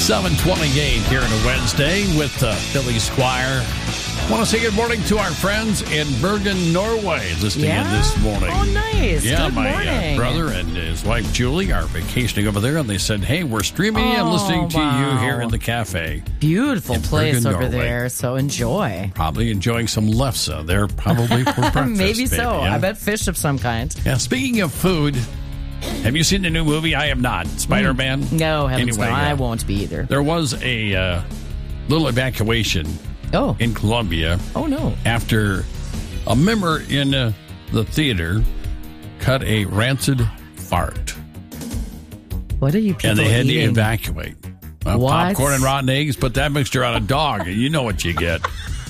7:28 here on a Wednesday with Billy Squire. I want to say good morning to our friends in Bergen, Norway, listening in this morning. Oh, nice. Yeah, good my morning. brother and his wife Julie are vacationing over there, and they said, hey, we're streaming and listening to you here in the cafe. Beautiful in place Bergen, over Norway. there, so enjoy. Probably enjoying some lefse there, probably for breakfast. Maybe so. Yeah. I bet fish of some kind. Yeah, speaking of food, have you seen the new movie? I have not. Spider-Man? No, heavens Anyway, no. I won't be either. There was a little evacuation in Colombia. Oh, no. After a member in the theater cut a rancid fart. What are you people And they had eating? to evacuate. Well, What? popcorn and rotten eggs, put that mixture on a dog, and you know what you get.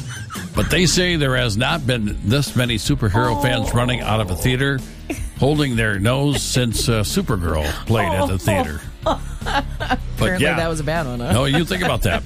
But they say there has not been this many superhero fans running out of a theater holding their nose since Supergirl played at the theater. But Apparently that was a bad one, huh? No, you think about that.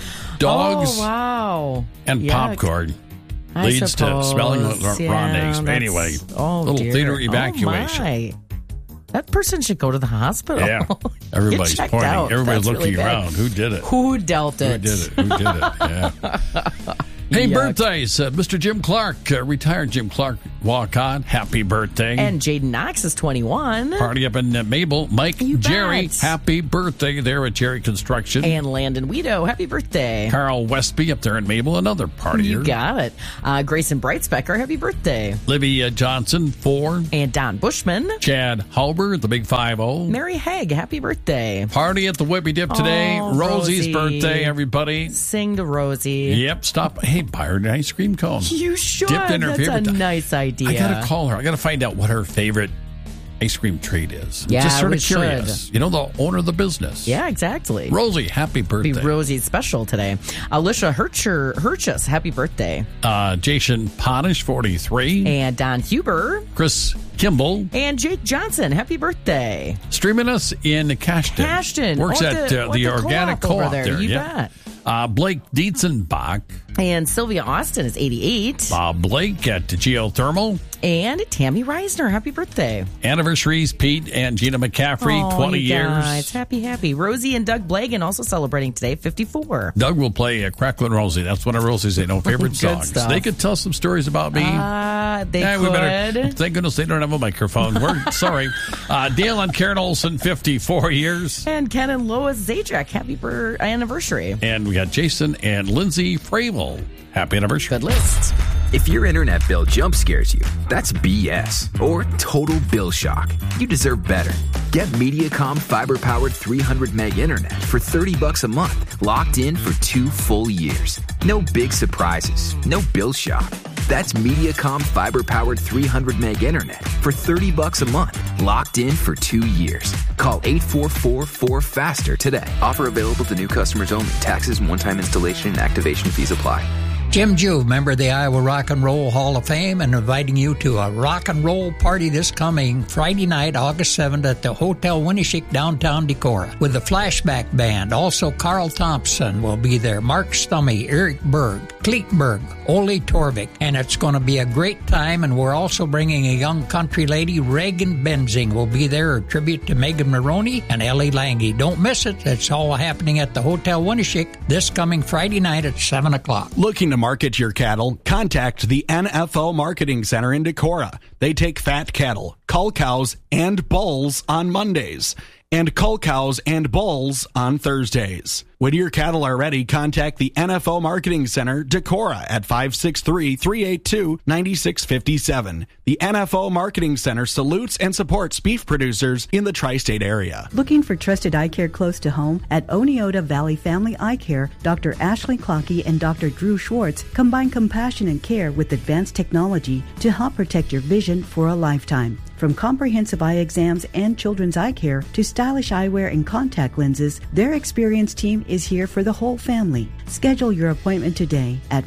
Dogs Oh, wow. and Yuck. popcorn I leads to suppose. smelling Yeah, rotten eggs. But that's- anyway, little dear. theater evacuation. Oh, my. That person should go to the hospital. Yeah. Everybody's Get checked pointing. out. Everybody's That's looking really bad. around. Who did it? Who dealt it? Who did it? Who did it? Yeah. Hey, Yuck. birthdays. Mr. Jim Clark, retired Jim Clark, walk on. Happy birthday. And Jaden Knox is 21. Party up in Mabel. Mike You Jerry, bet. happy birthday there at Jerry Construction. And Landon Weedo, happy birthday. Carl Westby up there in Mabel, another partier. You got it. Grayson Breitspecker, happy birthday. Livy Johnson, 4. And Don Bushman. Chad Halber, the big 5-0. Mary Haig, happy birthday. Party at the Whippy Dip today. Oh, Rosie's Rosie. birthday, everybody. Sing to Rosie. Yep, stop. Hey, buy her an ice cream cone. You should. Dipped in her That's a favorite. nice idea. I got to call her. I got to find out what her favorite ice cream treat is. Yeah, Just sort we of curious. should. You know, the owner of the business. Yeah, exactly. Rosie, happy birthday. Be Rosie's special today. Alicia Hirchus, happy birthday. Jason Ponish, 43. And Don Huber. Chris Kimball. And Jake Johnson, happy birthday. Streaming us in Cashton. Cashton. Works Oh, at the organic co-op over co-op there. there. You yeah. bet. Blake Dietzenbach. And Sylvia Austin is 88. Bob Blake at Geothermal. And Tammy Reisner, happy birthday. Anniversaries, Pete and Gina McCaffrey, Oh, 20 you years. guys, happy. Rosie and Doug Blagan also celebrating today, 54. Doug will play Cracklin' Rosie. That's one of Rosie's favorite Good songs. stuff. They could tell some stories about me. They Yeah, could. we better. Thank goodness they don't have a microphone. We're sorry. Dale and Karen Olson, 54 years. And Ken and Lois Zajac, happy anniversary. And we got Jason and Lindsay Fravel. Happy anniversary. Good list. If your internet bill jump scares you, that's BS or total bill shock. You deserve better. Get Mediacom fiber-powered 300 meg internet for $30 a month, locked in for 2 full years. No big surprises, no bill shock. That's Mediacom fiber-powered 300 meg internet for $30 a month, locked in for 2 years. Call 844-4FASTER today. Offer available to new customers only. Taxes and one-time installation and activation fees apply. Jim Jew, member of the Iowa Rock and Roll Hall of Fame, and inviting you to a rock and roll party this coming Friday night, August 7th at the Hotel Winneshiek, downtown Decorah, with the Flashback Band. Also, Carl Thompson will be there, Mark Stummy, Eric Berg, Kleetberg, Ole Torvik, and it's going to be a great time, and we're also bringing a young country lady, Reagan Benzing, will be there, a tribute to Megan Maroney and Ellie Lange. Don't miss it. It's all happening at the Hotel Winneshiek this coming Friday night at 7 o'clock. Looking to market your cattle? Contact the NFL Marketing Center in Decorah. They take fat cattle, cull cows, and bulls on Mondays, and cull cows and bulls on Thursdays. When your cattle are ready, contact the NFL Marketing Center, Decorah, at 563-382-9657. The NFL Marketing Center salutes and supports beef producers in the tri-state area. Looking for trusted eye care close to home? At Oneota Valley Family Eye Care, Dr. Ashley Clockey and Dr. Drew Schwartz combine compassion and care with advanced technology to help protect your vision for a lifetime. From comprehensive eye exams and children's eye care to stylish eyewear and contact lenses, their experienced team is here for the whole family. Schedule your appointment today at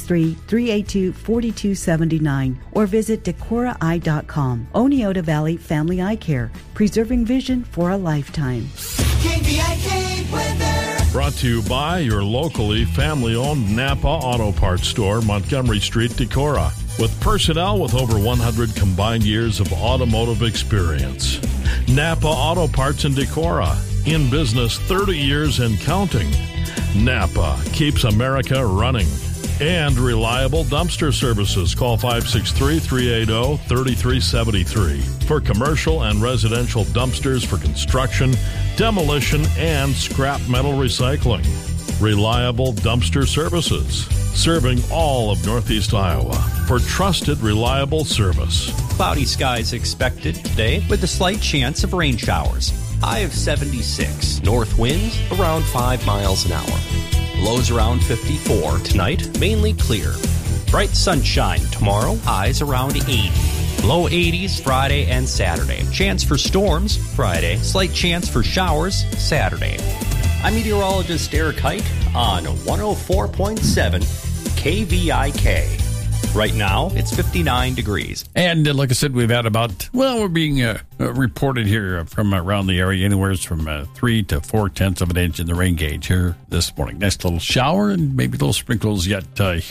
563-382-4279 or visit DecoraEye.com. Oneota Valley Family Eye Care, preserving vision for a lifetime. KVIK weather. Brought to you by your locally family-owned Napa Auto Parts store, Montgomery Street, Decorah. With personnel with over 100 combined years of automotive experience. Napa Auto Parts in Decorah. in business 30 years and counting. Napa keeps America running. And reliable dumpster services. Call 563-380-3373 for commercial and residential dumpsters for construction, demolition, and scrap metal recycling. Reliable dumpster services, serving all of Northeast Iowa for trusted, reliable service. Cloudy skies expected today with a slight chance of rain showers. High of 76. North winds around 5 miles an hour. Lows around 54. Tonight, mainly clear. Bright sunshine tomorrow. Highs around 80. Low 80s Friday and Saturday. Chance for storms Friday. Slight chance for showers Saturday. I'm meteorologist Eric Hike on 104.7 KVIK. Right now, it's 59 degrees. And like I said, we've had we're being reported here from around the area, anywhere from 3 to 4/10 of an inch in the rain gauge here this morning. Nice little shower and maybe little sprinkles yet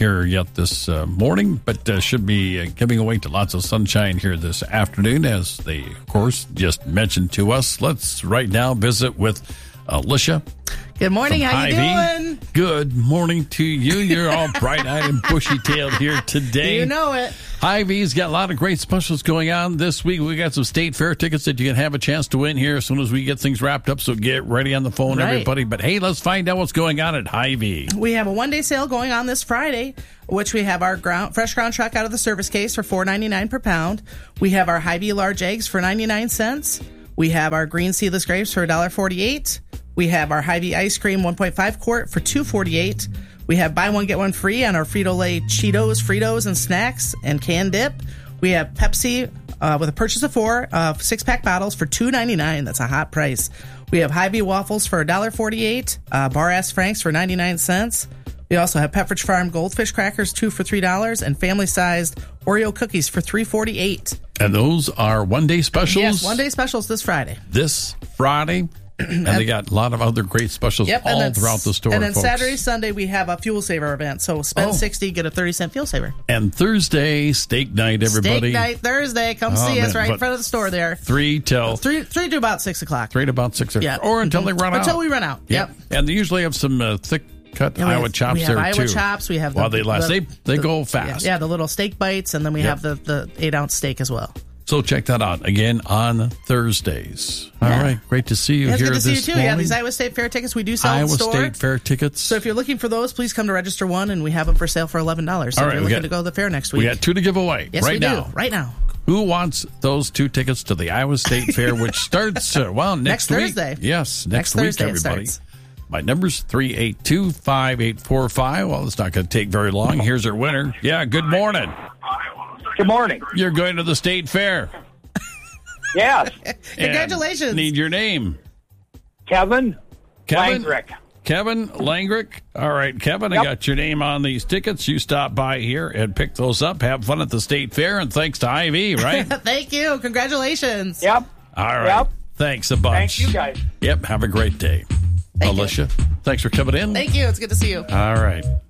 this morning, but should be giving away to lots of sunshine here this afternoon, as they, of course, just mentioned to us. Let's right now visit with Alicia. Good morning. How you doing? Good morning to you. You're all bright-eyed and bushy-tailed here today. You know it. Hy-Vee's got a lot of great specials going on this week. We got some state fair tickets that you can have a chance to win here as soon as we get things wrapped up. So get ready on the phone, everybody. But hey, let's find out what's going on at Hy-Vee. We have a one-day sale going on this Friday, which we have our fresh ground chuck out of the service case for $4.99 per pound. We have our Hy-Vee large eggs for 99 cents. We have our green seedless grapes for $1.48. We have our Hy-Vee ice cream 1.5 quart for $2.48. We have buy one, get one free on our Frito-Lay Cheetos, Fritos, and snacks and canned dip. We have Pepsi with a purchase of 4 6-pack bottles for $2.99. That's a hot price. We have Hy-Vee waffles for $1.48. Bar-ass Franks for 99 cents. We also have Pepperidge Farm Goldfish crackers, 2 for $3, and family-sized Oreo cookies for $3.48. And those are one-day specials? Yes, one-day specials this Friday. This Friday. And they got a lot of other great specials all throughout the store, And then folks. Saturday, Sunday, we have a fuel saver event. So spend $60, get a 30-cent fuel saver. And Thursday, steak night, everybody. Steak night Thursday. Come see us right in front of the store there. 3 till... 3 to about 6 o'clock. 3 to about 6 o'clock. Yeah. Or until they run out. Until we run out. Yep. And they usually have some thick-cut Iowa chops there, too. We have Iowa chops. We have while they last. They go fast. Yeah, the little steak bites, and then we have the 8-ounce steak as well. So check that out again on Thursdays. All right, great to see you here good to this see you too. morning. Yeah, these Iowa State Fair tickets we do sell in the store. Iowa State Fair tickets. So if you're looking for those, please come to register one, and we have them for sale for $11. So if you're looking to go to the fair next week, we got 2 to give away. Yes, we do. Right now. Who wants those 2 tickets to the Iowa State Fair, which starts next week? Thursday. Yes, next week, Thursday, everybody. My number's 382-5845. Well, it's not going to take very long. Here's our winner. Yeah, good morning. Good morning. You're going to the State Fair. Yes. Congratulations. Need your name. Kevin Langrick. Kevin Langrick. All right, Kevin, I got your name on these tickets. You stop by here and pick those up. Have fun at the State Fair, and thanks to Hy-Vee, right? Thank you. Congratulations. Yep. All right. Yep. Thanks a bunch. Thank you, guys. Yep, have a great day. Thank Alicia, thanks for coming in. Thank you. It's good to see you. All right.